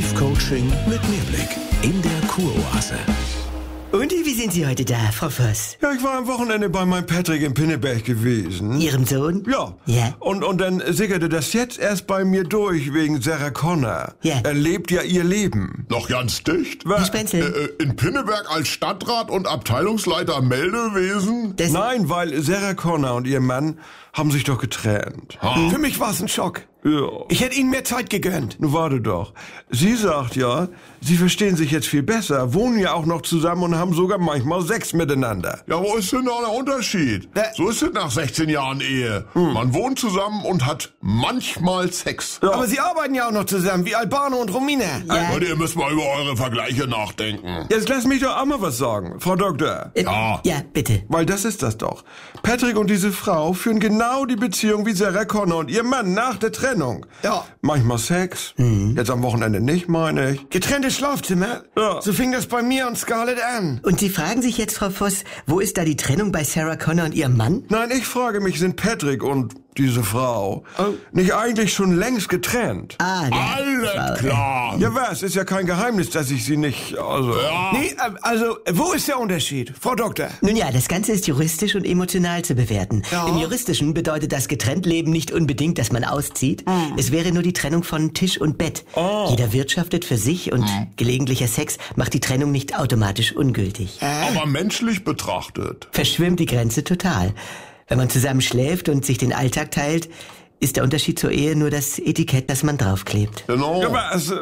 Life-Coaching mit Mehrblick in der Kuroase. Und wie sind Sie heute da, Frau Voss? Ja, ich war am Wochenende bei meinem Patrick in Pinneberg gewesen. Ihrem Sohn? Ja. Ja. Und dann sickerte das jetzt erst bei mir durch wegen Sarah Connor. Ja. Er lebt ja ihr Leben. Noch ganz dicht? Herr Spenzel? In Pinneberg als Stadtrat und Abteilungsleiter Meldewesen? Das Nein, weil Sarah Connor und ihr Mann haben sich doch getrennt. Für mich war es ein Schock. Ja. Ich hätte Ihnen mehr Zeit gegönnt. Nun warte doch. Sie sagt ja, sie verstehen sich jetzt viel besser, wohnen ja auch noch zusammen und haben sogar manchmal Sex miteinander. Ja, wo ist denn da der Unterschied? So ist es nach 16 Jahren Ehe. Man wohnt zusammen und hat manchmal Sex. Aber Sie arbeiten ja auch noch zusammen, wie Albano und Romina. Ja. Leute, ihr müsst mal über eure Vergleiche nachdenken. Jetzt lass mich doch auch mal was sagen, Frau Doktor. Ja. Ja, bitte. Weil das ist das doch. Patrick und diese Frau führen genau die Beziehung wie Sarah Connor und ihr Mann nach der Trennung. Ja. Manchmal Sex, jetzt am Wochenende nicht, meine ich. Getrennte Schlafzimmer. Ja. So fing das bei mir und Scarlett an. Und Sie fragen sich jetzt, Frau Voss, wo ist da die Trennung bei Sarah Connor und ihrem Mann? Nein, ich frage mich, sind Patrick und diese Frau nicht eigentlich schon längst getrennt? Ah, Alles klar. Ja was, ist ja kein Geheimnis, dass ich sie nicht, also... Ja. Nee, also, wo ist der Unterschied, Frau Doktor? Nun ja, das Ganze ist juristisch und emotional zu bewerten. Ja. Im Juristischen bedeutet das Getrenntleben nicht unbedingt, dass man auszieht. Es wäre nur die Trennung von Tisch und Bett. Jeder wirtschaftet für sich und gelegentlicher Sex macht die Trennung nicht automatisch ungültig. Aber menschlich betrachtet. Verschwimmt die Grenze total. Wenn man zusammen schläft und sich den Alltag teilt, ist der Unterschied zur Ehe nur das Etikett, das man draufklebt. Genau. Ja, aber also,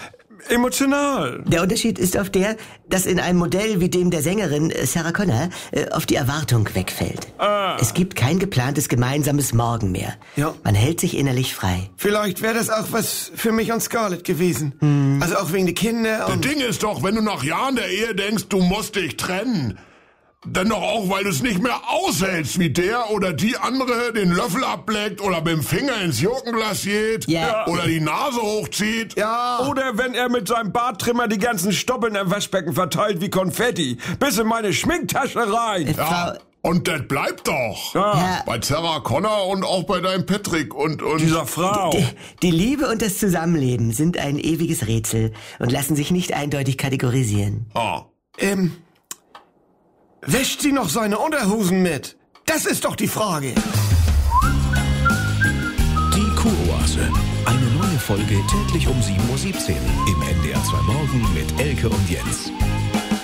emotional. Der Unterschied ist auf der, dass in einem Modell wie dem der Sängerin Sarah Connor auf die Erwartung wegfällt. Es gibt kein geplantes gemeinsames Morgen mehr. Ja. Man hält sich innerlich frei. Vielleicht wäre das auch was für mich und Scarlett gewesen. Also auch wegen der Kinder Das und... Ding ist doch, wenn du nach Jahren der Ehe denkst, du musst dich trennen, dann doch auch, weil du es nicht mehr aushältst, wie der oder die andere den Löffel ableckt oder mit dem Finger ins Jogenglas geht Ja. oder die Nase hochzieht. Ja, Oder wenn er mit seinem Barttrimmer die ganzen Stoppeln im Waschbecken verteilt wie Konfetti, bis in meine Schminktasche rein. Ja. Und das bleibt doch. Ja. Bei Sarah Connor und auch bei deinem Patrick und Dieser Frau. Die Liebe und das Zusammenleben sind ein ewiges Rätsel und lassen sich nicht eindeutig kategorisieren. wäscht sie noch seine Unterhosen mit? Das ist doch die Frage. Die Kuroase. Eine neue Folge täglich um 7:17 Uhr im NDR 2 Morgen mit Elke und Jens.